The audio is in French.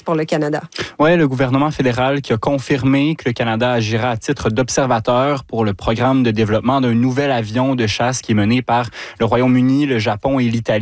pour le Canada. Oui, le gouvernement fédéral qui a confirmé que le Canada agira à titre d'observateur pour le programme de développement d'un nouvel avion de chasse qui est mené par le Royaume-Uni, le Japon et l'Italie.